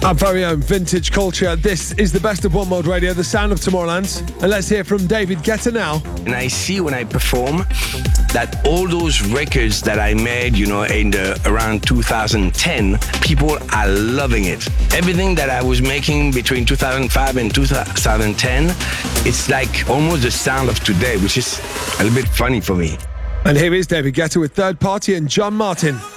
Our very own vintage culture. This is the best of One World Radio, the sound of Tomorrowland. And let's hear from David Guetta now. And I see when I perform that all those records that I made, in around 2010, people are loving it. Everything that I was making between 2005 and 2010, it's like almost the sound of today, which is a little bit funny for me. And here is David Guetta with Third Party and John Martin.